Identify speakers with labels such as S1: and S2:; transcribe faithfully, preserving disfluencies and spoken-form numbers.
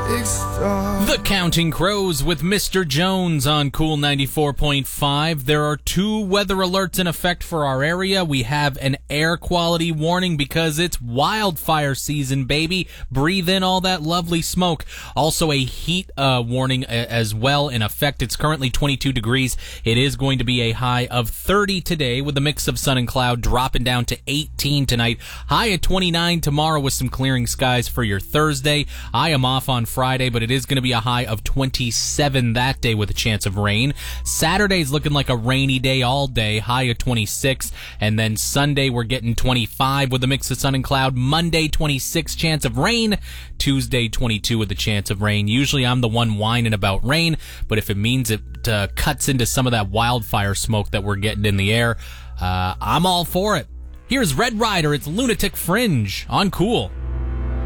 S1: The Counting Crows with Mister Jones on Cool ninety-four point five. There are two weather alerts in effect for our area. We have an air quality warning because it's wildfire season, baby. Breathe in all that lovely smoke. Also a heat uh, warning as well in effect. It's currently twenty-two degrees. It is going to be a high of thirty today with a mix of sun and cloud, dropping down to eighteen tonight. High at twenty-nine tomorrow with some clearing skies for your Thursday. I am off on Friday, but it is going to be a high of twenty-seven that day with a chance of rain. Saturday's looking like a rainy day all day, high of twenty-six. And then Sunday we're getting twenty-five with a mix of sun and cloud. Monday, twenty-six, chance of rain. Tuesday, twenty-two with a chance of rain. Usually I'm the one whining about rain, but if it means it uh, cuts into some of that wildfire smoke that we're getting in the air, uh, I'm all for it. Here's Red Rider. It's Lunatic Fringe on Cool.